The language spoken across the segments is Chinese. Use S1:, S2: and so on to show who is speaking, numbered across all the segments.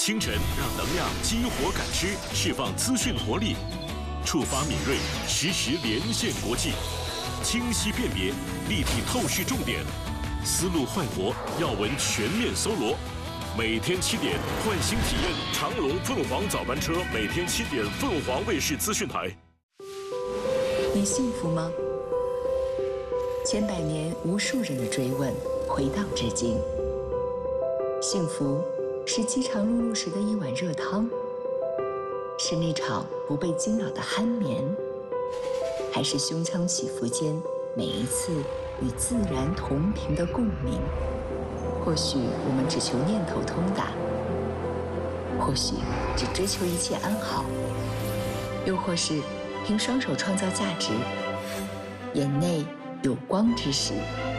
S1: 清晨让能量激活感知，释放资讯活力，触发敏锐，实时连线国际，清晰辨别，立体透视重点，思路焕活，要闻全面搜罗。每天7点，换新体验长隆凤凰早班车，每天7点，凤凰卫视资讯台。
S2: 你幸福吗？千百年无数人的追问，回荡至今。幸福是饥肠辘辘时的一碗热汤，是那场不被惊扰的酣眠，还是胸腔起伏间每一次与自然同频的共鸣？或许我们只求念头通达，或许只追求一切安好，又或是凭双手创造价值，眼内有光之时，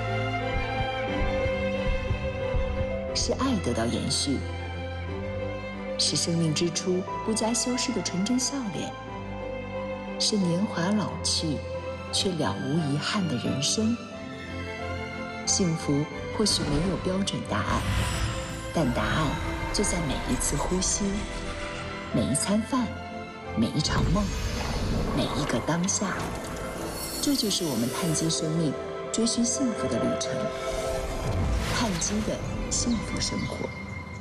S2: 是爱得到延续，是生命之初不加修饰的纯真笑脸，是年华老去却了无遗憾的人生。幸福或许没有标准答案，但答案就在每一次呼吸，每一餐饭，每一场梦，每一个当下。这就是我们碳基生命追寻幸福的旅程，碳基的幸福生活。